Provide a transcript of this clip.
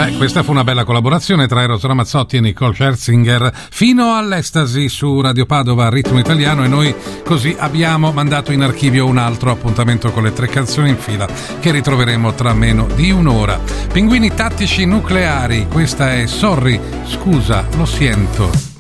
Beh, questa fu una bella collaborazione tra Eros Ramazzotti e Nicole Scherzinger, fino all'estasi su Radio Padova Ritmo Italiano, e noi così abbiamo mandato in archivio un altro appuntamento con le 3 canzoni in fila che ritroveremo tra meno di un'ora. Pinguini tattici nucleari, questa è Sorry, scusa, lo siento.